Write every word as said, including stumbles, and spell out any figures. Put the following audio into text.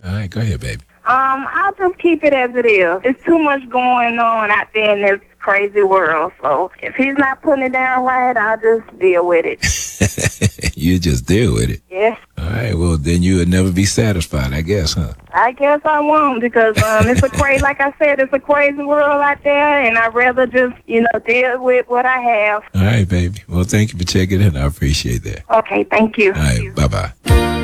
All right, go ahead, baby. Um, I'll just keep it as it is. There's too much going on out there in this crazy world. So if he's not putting it down right, I'll just deal with it. You just deal with it. Yes. All right, well, then you would never be satisfied, I guess, huh? I guess I won't because um, it's a crazy, like I said, it's a crazy world out there, and I'd rather just, you know, deal with what I have. All right, baby. Well, thank you for checking in. I appreciate that. Okay, thank you. All right, bye-bye.